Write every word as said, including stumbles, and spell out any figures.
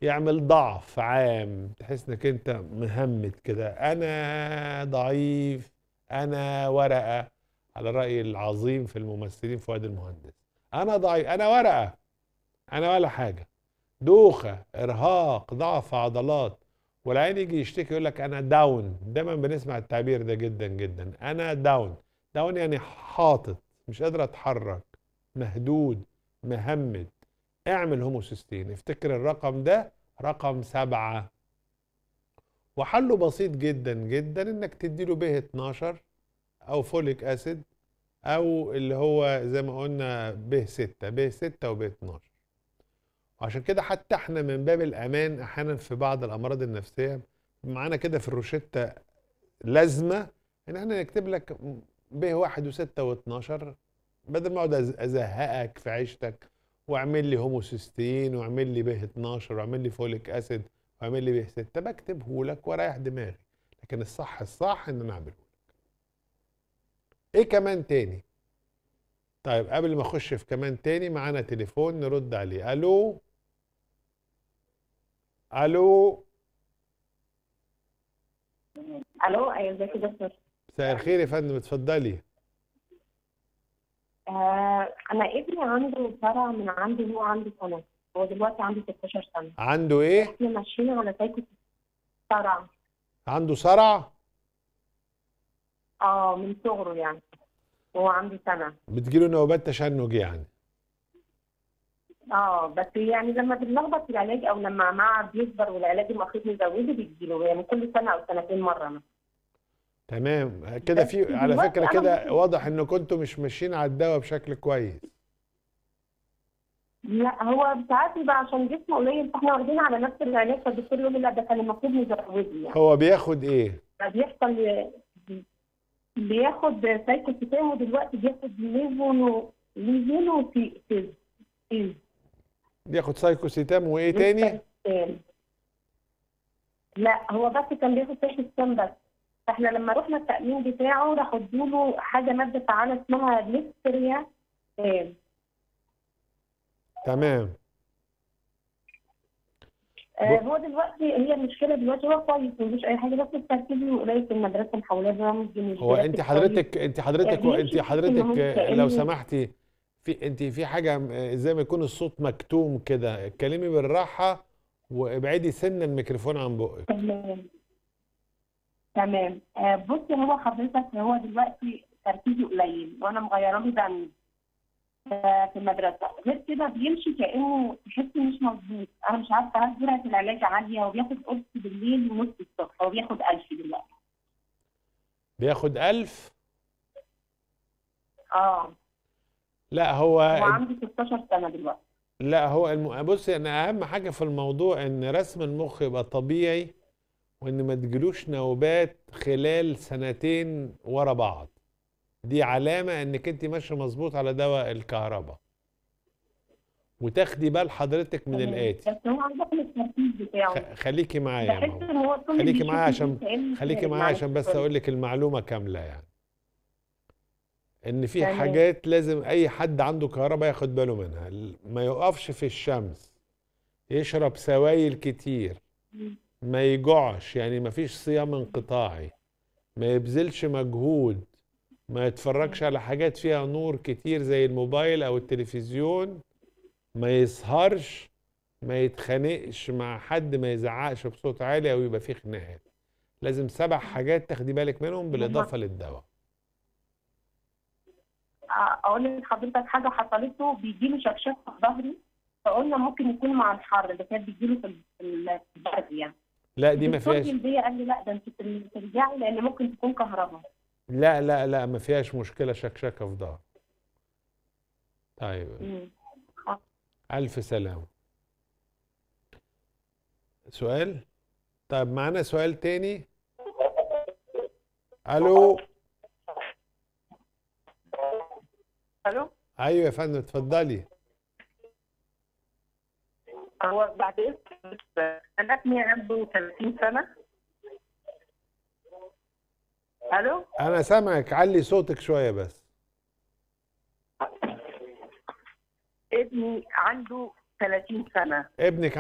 يعمل ضعف عام، تحس انك انت مهمت كده، انا ضعيف، انا ورقه، على راي العظيم في الممثلين فؤاد المهندس. انا ضعيف، انا ورقه، انا ولا حاجه. دوخه، ارهاق، ضعف عضلات. والعين يجي يشتكي يقول لك انا داون. دايما بنسمع التعبير ده جدا جدا، انا داون. داون يعني حاطط، مش قادر اتحرك، مهدود، مهمد. اعمل هوموسيستين. افتكر الرقم ده رقم سبعة. وحله بسيط جدا جدا، انك تديله به اتناشر او فوليك اسيد، او اللي هو زي ما قلنا به ستة، به ستة وبه اتناشر. وعشان كده حتى احنا من باب الامان احيانا في بعض الامراض النفسيه معانا كده في الروشته لازمه ان احنا نكتب لك به واحد وستة واتناشر، بدل ما اقعد ازهقك في عيشتك واعمل لي هوموسيستين واعمل لي به اتناشر واعمل لي فوليك اسيد واعمل لي به ستة، بكتبه لك واريح دماغي. لكن الصح الصح ان انا اعمله لك. ايه كمان تاني؟ طيب قبل ما اخش في كمان تاني، معانا تليفون نرد عليه. الو الو الو، ايوه، ازيك يا دكتور؟ مساء الخير يا فندم، اتفضلي. آه انا ابني عنده صرع من عنده هو عنده سنه. هو دلوقتي عنده ستاشر سنه. عنده ايه؟ احنا ماشيين على سايكل صرع. عنده صرع؟ اه، من صغره يعني. هو عنده سنه. بتجيله نوبات تشنج يعني؟ اه، بس يعني لما بنلخبط في العلاج او لما مع بيكبر والعلاج المفروض نزوده بيجيله يعني كل سنه او سنتين مره مثلا. تمام كده. بس في على دلوقتي فكرة انا كده ممكن. واضح ان كنتوا مش ماشيين على الدواء بشكل كويس. لا، هو ساعات بيبقى عشان جسمه قليل فاحنا واخدين على نفس العلاج، فالدكتور يقول لي لا ده كان المفروض نزوده يعني. هو بياخد ايه؟ فبيحصل. بياخد سايكوسيتام ودلوقتي بياخد ليفونو ليفونو في في في بياخد سايكوسيتام وايه تاني؟ لا، هو بس كان بياخد سايكوسيتام بس. فاحنا لما رحنا التأمين بتاعه راحوا ادوله حاجه ماده فعاله اسمها ليستريا. تمام. آه هو دلوقتي هي المشكله دلوقتي هو كويس مفيش اي حاجه، بس التركيز قليل في المدرسه محولاه رمز مش هو انت حضرتك انت حضرتك انت حضرتك لو سمحتي، في انت في حاجه زي ما يكون الصوت مكتوم كده، اتكلمي بالراحه وابعدي سن الميكروفون عن بقك. تمام تمام. آه بصي، هو حضرتك هو دلوقتي تركيزه قليل وانا مغيره له دم آه في المدرسه، غير كده بيمشي كانه تحسي مش مظبوط. انا مش عارفه هل جرعه العلاج عاليه. هو بياخد قرص بالليل ونص الصبح. هو بياخد ألف دلوقتي. بياخد ألف؟ اه. لا هو هو عنده ستاشر سنه دلوقتي. لا هو الم... بصي، انا اهم حاجه في الموضوع ان رسم المخ يبقى طبيعي، وان ما تجيلوش نوبات خلال سنتين ورا بعض. دي علامه انك انت ماشيه مظبوط على دواء الكهرباء. وتاخدي بال حضرتك من الاتي. بس هو عنده التركيز بتاعه. خ... خليكي معايا يا بحس ماما. ان هو كل اللي خليكي معايا بيشوفني عشان كانه خليكي معايا معلش عشان بس سوري. اقول لك المعلومه كامله يعني. ان في تمام. حاجات لازم اي حد عنده كهرباء ياخد باله منها. ما يقفش في الشمس، يشرب سوائل كتير، ما يجوعش يعني ما فيش صيام انقطاعي، ما يبذلش مجهود، ما يتفرجش على حاجات فيها نور كتير زي الموبايل او التلفزيون، ما يسهرش، ما يتخانقش مع حد، ما يزعقش بصوت عالي او يبقى فيه خناقات. لازم سبع حاجات تاخدي بالك منهم بالاضافه للدواء. اقول لحضرتك حاجه حصلت له، بيجي له شكشكه في ظهري، فقلنا ممكن يكون مع الحر اللي كان بيجي له في البرد يعني. لا دي ما الدكتور فيهاش. جلديه قال لي لا ده انت ترجعي لان ممكن تكون كهرباء. لا لا لا ما فيهاش مشكله شكشكه في ظهر. طيب. مم. الف سلامه. سؤال؟ طيب معانا سؤال تاني. الو. الو. ايوه يا فندم اتفضلي. هو بعد اذنك انا ابني عنده ثلاثين سنه. الو. انا سامعك، علي صوتك شويه بس. ابني عنده ثلاثين سنه. ابنك